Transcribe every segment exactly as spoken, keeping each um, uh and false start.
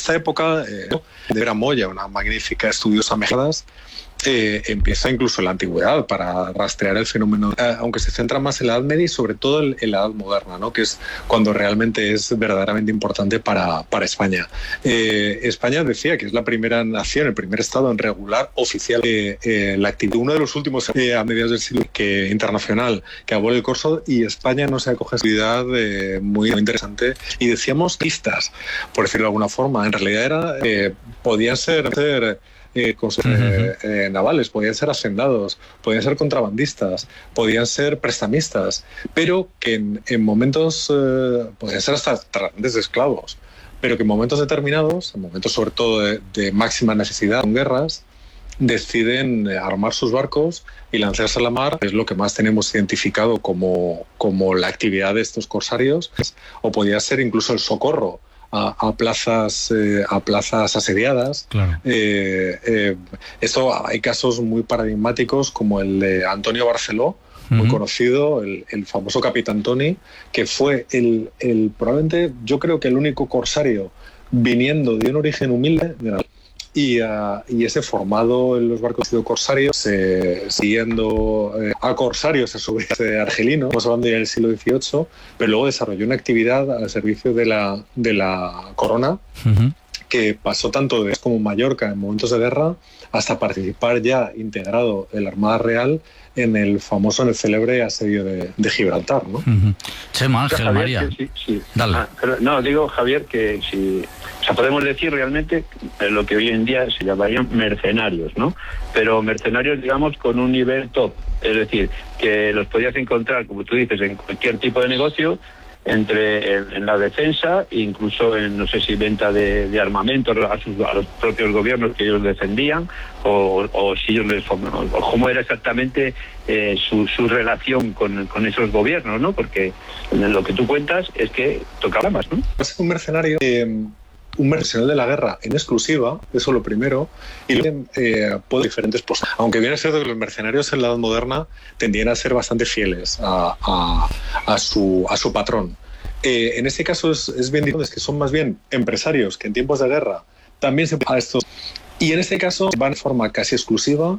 esta época, eh, de Vera Moya, una magnífica estudiosa mexicana, Eh, empieza incluso en la antigüedad para rastrear el fenómeno, eh, aunque se centra más en la Edad Media y sobre todo en, en la Edad Moderna, ¿no? Que es cuando realmente es verdaderamente importante para, para España. Eh, España decía que es la primera nación, el primer estado en regular oficial eh, eh, la actividad. Uno de los últimos eh, a mediados del siglo que, internacional que abole el corso, y España no se acoge a esa actividad eh, muy interesante. Y decíamos listas, por decirlo de alguna forma. En realidad era eh, podían ser... ser Eh, con, eh, eh, navales, podían ser hacendados, podían ser contrabandistas, podían ser prestamistas, pero que en, en momentos eh, podían ser hasta tratantes de esclavos, pero que en momentos determinados, en momentos sobre todo de, de máxima necesidad, con guerras, deciden armar sus barcos y lanzarse a la mar. Es lo que más tenemos identificado como, como la actividad de estos corsarios, o podía ser incluso el socorro A, a plazas eh, a plazas asediadas. Claro. Eh, eh, esto hay casos muy paradigmáticos como el de Antonio Barceló, uh-huh. muy conocido, el, el famoso Capitán Tony, que fue el, el probablemente, yo creo que el único corsario viniendo de un origen humilde de la Y, uh, y ese formado en los barcos de corsarios, eh, siguiendo eh, a corsarios a su vez eh, argelinos, estamos hablando ya del siglo dieciocho, pero luego desarrolló una actividad al servicio de la, de la corona, uh-huh. que pasó tanto de como Mallorca en momentos de guerra hasta participar ya integrado en la Armada Real en el famoso, en el célebre asedio de, de Gibraltar, ¿no? Uh-huh. Chema, Ángel, Javier, María. Que, sí, sí. Dale. Ah, pero, no, digo, Javier, que si... O sea, podemos decir realmente lo que hoy en día se llamarían mercenarios, ¿no? Pero mercenarios, digamos, con un nivel top. Es decir, que los podías encontrar, como tú dices, en cualquier tipo de negocio, entre en, en la defensa, incluso en, no sé si venta de, de armamentos a, sus, a los propios gobiernos que ellos defendían, o, o si ellos les, o, o cómo era exactamente eh, su, su relación con, con esos gobiernos, ¿no? Porque en lo que tú cuentas es que tocaba más, ¿no? Es un mercenario... Eh... un mercenario de la guerra en exclusiva, eso lo primero, y luego eh, puede diferentes posturas. Aunque viene a ser que los mercenarios en la edad moderna tendían a ser bastante fieles a, a, a, su, a su patrón. Eh, en este caso es, es bien diferente, es que son más bien empresarios que en tiempos de guerra también se a estos. Y en este caso van de forma casi exclusiva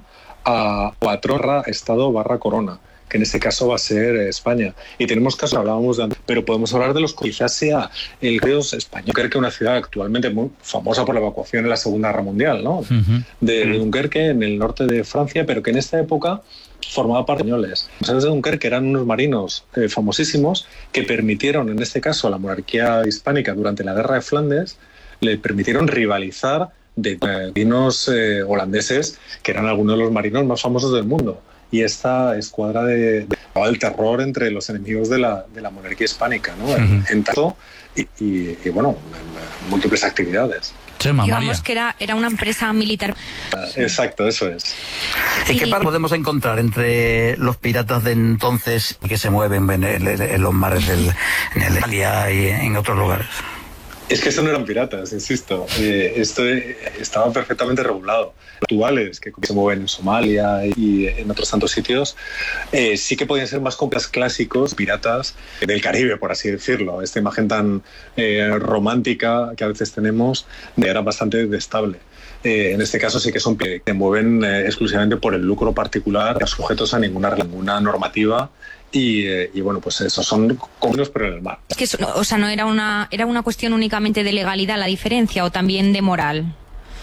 a patrón barra Estado barra corona, que en este caso va a ser España. Y tenemos casos, hablábamos de antes, pero podemos hablar de los que quizás sea el Ríos español. Creo que una ciudad actualmente muy famosa por la evacuación en la Segunda Guerra Mundial, ¿no? Uh-huh. De Dunkerque, en el norte de Francia, pero que en esta época formaba parte de españoles. Los de Dunkerque eran unos marinos eh, famosísimos que permitieron, en este caso, a la monarquía hispánica durante la Guerra de Flandes, le permitieron rivalizar de marinos eh, holandeses, que eran algunos de los marinos más famosos del mundo. Y esta escuadra de, de el terror entre los enemigos de la, de la monarquía hispánica, ¿no? Uh-huh. En, en tanto, y, y, y bueno, en, en múltiples actividades. Chema, Digamos María. que era, era una empresa militar. Exacto, eso es. ¿Y qué parte podemos encontrar entre los piratas de entonces que se mueven en, el, en los mares del en el Italia y en otros lugares? Es que estos no eran piratas, insisto. Eh, esto estaba perfectamente regulado. Actuales que se mueven en Somalia y en otros tantos sitios, eh, sí que podían ser más compras clásicos, piratas del Caribe, por así decirlo. Esta imagen tan eh, romántica que a veces tenemos era bastante estable. Eh, en este caso sí que son que se mueven eh, exclusivamente por el lucro particular, no sujetos a ninguna, ninguna normativa. Y, eh, y bueno, pues esos son comunes, pero en el mar. Es que eso, o sea, no era una era una cuestión únicamente de legalidad la diferencia, o también de moral.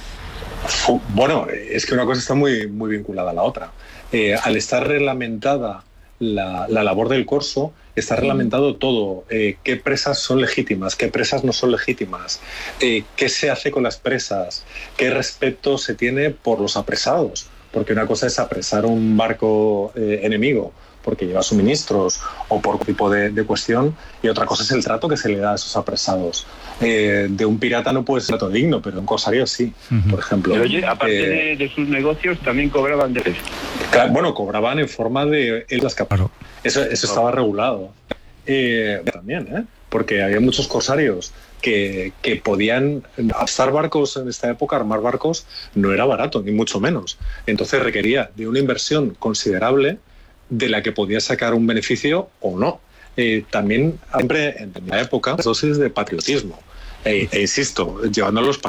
Bueno, es que una cosa está muy, muy vinculada a la otra. Eh, al estar reglamentada la, la labor del corso, está reglamentado todo. Eh, qué presas son legítimas, qué presas no son legítimas, eh, qué se hace con las presas, qué respeto se tiene por los apresados. Porque una cosa es apresar un barco eh, enemigo porque lleva suministros o por tipo de, de cuestión, y otra cosa es el trato que se le da a esos apresados. Eh, de un pirata no puede ser trato digno, pero de un corsario sí, uh-huh. por ejemplo. Pero oye, aparte eh, de, de sus negocios, también cobraban de eso. Bueno, cobraban en forma de las capas. Eso, eso estaba regulado. Eh, también, ¿eh? Porque había muchos corsarios que, que podían alzar barcos en esta época, armar barcos, no era barato, ni mucho menos. Entonces requería de una inversión considerable de la que podía sacar un beneficio o no. Eh, también siempre en la época dosis de patriotismo. E, e insisto, llevando los